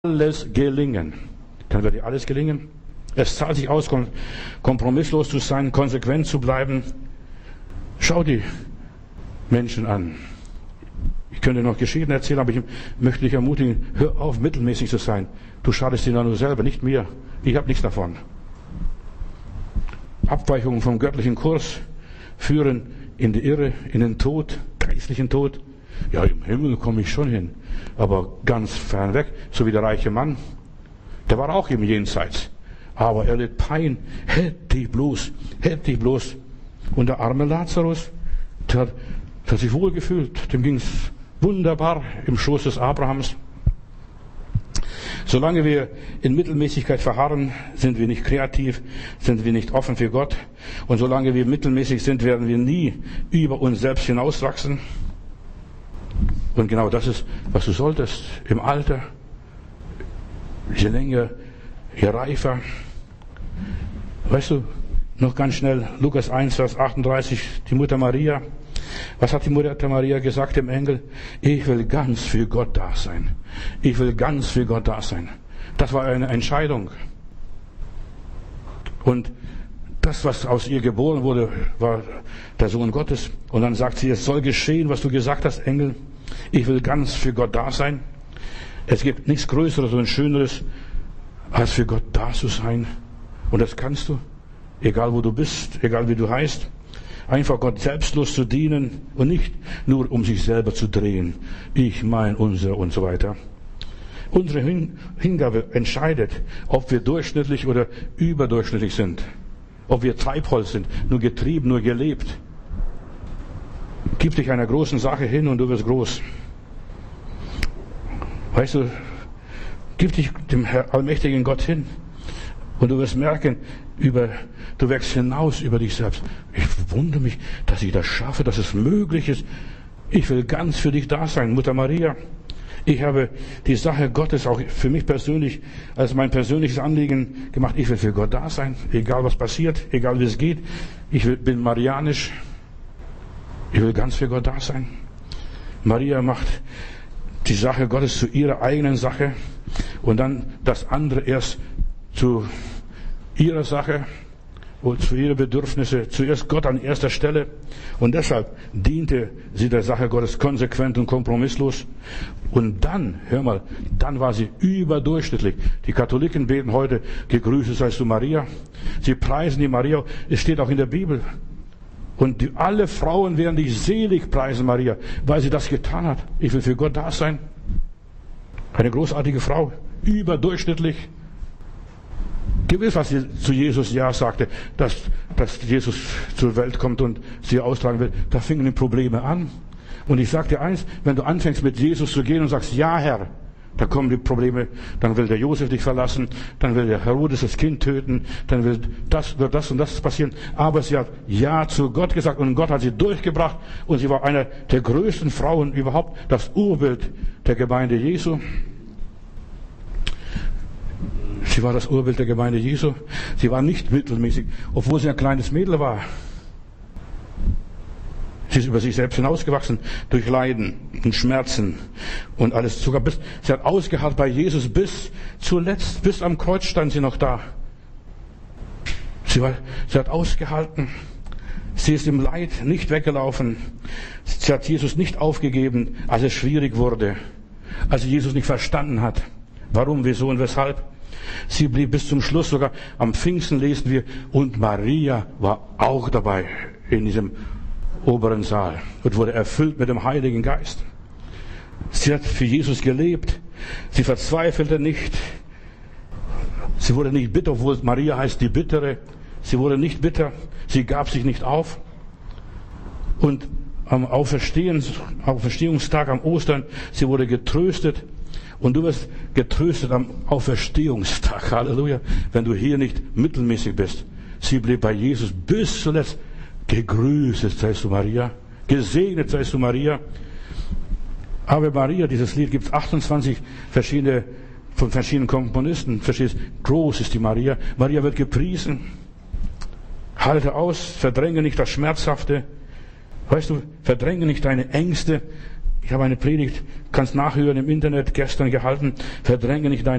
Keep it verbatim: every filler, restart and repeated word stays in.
alles gelingen. Dann wird dir alles gelingen. Es zahlt sich aus, kompromisslos zu sein, konsequent zu bleiben. Schau die Menschen an. Ich könnte noch Geschichten erzählen, aber ich möchte dich ermutigen, hör auf, mittelmäßig zu sein. Du schadest dir nur selber, nicht mir. Ich habe nichts davon. Abweichungen vom göttlichen Kurs führen in die Irre, in den Tod, geistlichen Tod. Ja, im Himmel komme ich schon hin, aber ganz fern weg, so wie der reiche Mann. Der war auch im Jenseits, aber er litt Pein. Hätte ich bloß, hätte ich bloß. Und der arme Lazarus, der hat, der hat sich wohlgefühlt, dem ging es wunderbar im Schoß des Abrahams. Solange wir in Mittelmäßigkeit verharren, sind wir nicht kreativ, sind wir nicht offen für Gott. Und solange wir mittelmäßig sind, werden wir nie über uns selbst hinauswachsen. Und genau das ist, was du solltest im Alter, je länger, je reifer. Weißt du, noch ganz schnell, Lukas eins, Vers achtunddreißig, die Mutter Maria. Was hat die Mutter Maria gesagt dem Engel? Ich will ganz für Gott da sein. Ich will ganz für Gott da sein. Das war eine Entscheidung. Und das, was aus ihr geboren wurde, war der Sohn Gottes. Und dann sagt sie, es soll geschehen, was du gesagt hast, Engel. Ich will ganz für Gott da sein. Es gibt nichts Größeres und Schöneres, als für Gott da zu sein. Und das kannst du, egal wo du bist, egal wie du heißt. Einfach Gott selbstlos zu dienen und nicht nur um sich selber zu drehen. Ich, mein, unser und so weiter. Unsere Hingabe entscheidet, ob wir durchschnittlich oder überdurchschnittlich sind. Ob wir Treibholz sind, nur getrieben, nur gelebt. Gib dich einer großen Sache hin und du wirst groß. Weißt du, gib dich dem allmächtigen Gott hin und du wirst merken, über, du wächst hinaus über dich selbst. Ich wundere mich, dass ich das schaffe, dass es möglich ist. Ich will ganz für dich da sein, Mutter Maria. Ich habe die Sache Gottes auch für mich persönlich als mein persönliches Anliegen gemacht. Ich will für Gott da sein, egal was passiert, egal wie es geht. Ich will, bin marianisch. Ich will ganz für Gott da sein. Maria macht die Sache Gottes zu ihrer eigenen Sache und dann das andere erst zu ihrer Sache und zu ihren Bedürfnissen. Zuerst Gott an erster Stelle und deshalb diente sie der Sache Gottes konsequent und kompromisslos. Und dann, hör mal, dann war sie überdurchschnittlich. Die Katholiken beten heute, gegrüßet seist du Maria. Sie preisen die Maria. Es steht auch in der Bibel. Und die, alle Frauen werden dich selig preisen, Maria, weil sie das getan hat. Ich will für Gott da sein. Eine großartige Frau, überdurchschnittlich. Gewiss, was sie zu Jesus Ja sagte, dass, dass Jesus zur Welt kommt und sie austragen will, da fingen die Probleme an. Und ich sage dir eins, wenn du anfängst mit Jesus zu gehen und sagst, ja Herr, dann kommen die Probleme, dann will der Josef dich verlassen, dann will der Herodes das Kind töten, dann will das, wird das und das passieren. Aber sie hat Ja zu Gott gesagt und Gott hat sie durchgebracht und sie war eine der größten Frauen überhaupt, das Urbild der Gemeinde Jesu. Sie war das Urbild der Gemeinde Jesu. Sie war nicht mittelmäßig, obwohl sie ein kleines Mädel war. Sie ist über sich selbst hinausgewachsen durch Leiden und Schmerzen und alles. Sogar bis, sie hat ausgeharrt bei Jesus bis zuletzt, bis am Kreuz stand sie noch da. Sie, war, sie hat ausgehalten. Sie ist im Leid nicht weggelaufen. Sie hat Jesus nicht aufgegeben, als es schwierig wurde. Als sie Jesus nicht verstanden hat. Warum, wieso und weshalb? Sie blieb bis zum Schluss, sogar am Pfingsten lesen wir, und Maria war auch dabei in diesem oberen Saal und wurde erfüllt mit dem Heiligen Geist. Sie hat für Jesus gelebt. Sie verzweifelte nicht. Sie wurde nicht bitter, obwohl Maria heißt die Bittere. Sie wurde nicht bitter. Sie gab sich nicht auf. Und am Auferstehungs- Auferstehungstag, am Ostern, sie wurde getröstet. Und du wirst getröstet am Auferstehungstag. Halleluja. Wenn du hier nicht mittelmäßig bist. Sie blieb bei Jesus bis zuletzt. Gegrüßet seist du Maria. Gesegnet seist du Maria. Ave Maria, dieses Lied gibt es achtundzwanzig verschiedene, von verschiedenen Komponisten. Verstehst? Groß ist die Maria. Maria wird gepriesen. Halte aus. Verdränge nicht das Schmerzhafte. Weißt du, verdränge nicht deine Ängste. Ich habe eine Predigt, kannst nachhören im Internet, gestern gehalten, verdränge nicht deine